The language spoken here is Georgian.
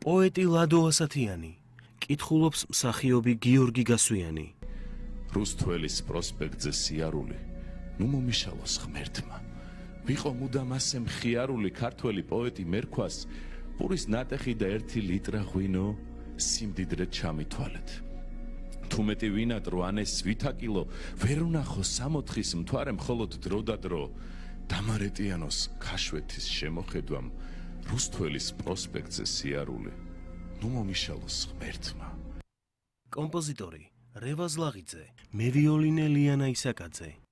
პოეტი ლადო ასათიანი, კითხულობს მსახიობი გიორგი გასვიანი. რუსთველის პროსპექტზე სიარული, ნუ მომიშალოს ღმერთმა. ვიყო მუდამ ასე მხიარული ქართველი პოეტი მერქვას, პურის ნატეხი და 1 ლიტრა ღვინო სიმდიდრე ჩამითვალეთ. თუმეტი ვინატრო ანეს ვითაკილო, ვერ უნახო 64-ის მთვარე მხოლოდ დრო და დრო. დამარეტიანოს ქაშვეთის შემოხედვამ, რუსთველის პროსპექტზე სიარული, ნუ მომიშალოს ღმერთმა. კომპოზიტორი რევაზ ლაღიძე, მევიოლინე ლიანა ისაკაძე.